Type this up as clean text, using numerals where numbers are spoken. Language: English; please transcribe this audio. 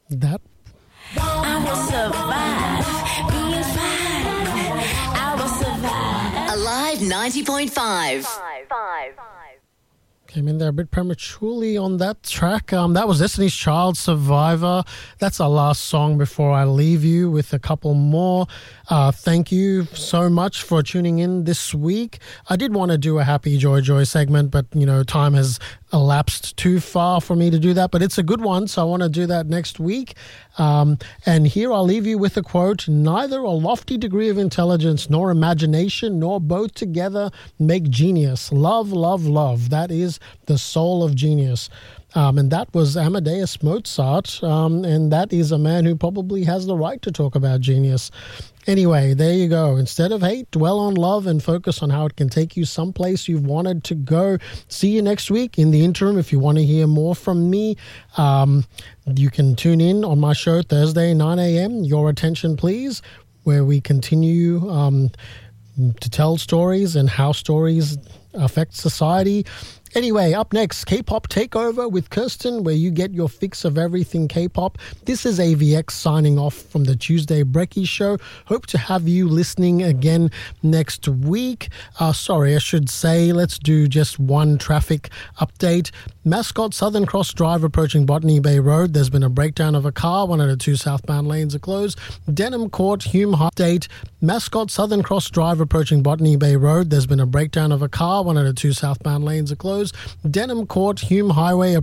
That I will survive being fine. I will survive. Alive 90.5. came in there a bit prematurely on that track. That was Destiny's Child, Survivor. That's our last song before I leave you with a couple more. Thank you so much for tuning in this week. I did want to do a Happy Joy segment, but, time has elapsed too far for me to do that. But it's a good one, so I want to do that next week. And here I'll leave you with a quote: "Neither a lofty degree of intelligence nor imagination nor both together make genius. Love, love, love. That is the soul of genius." And that was Amadeus Mozart. And that is a man who probably has the right to talk about genius. Anyway, there you go. Instead of hate, dwell on love and focus on how it can take you someplace you've wanted to go. See you next week. In the interim, if you want to hear more from me, you can tune in on my show Thursday, 9 a.m. Your Attention Please, where we continue to tell stories and how stories affect society. Anyway, up next, K-Pop Takeover with Kirsten, where you get your fix of everything K-pop. This is AVX signing off from the Tuesday Brekkie Show. Hope to have you listening again next week. Sorry, I should say, let's do just one traffic update. Mascot Southern Cross Drive approaching Botany Bay Road. There's been a breakdown of a car. One out of two southbound lanes are closed. Denham Court, Hume High Update. Mascot Southern Cross Drive approaching Botany Bay Road. There's been a breakdown of a car. One out of two southbound lanes are closed. Denham Court, Hume Highway